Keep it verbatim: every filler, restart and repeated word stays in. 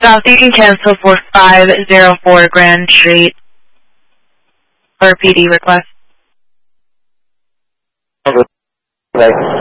South, you can cancel for five oh four Grand Street for a P D request. Okay.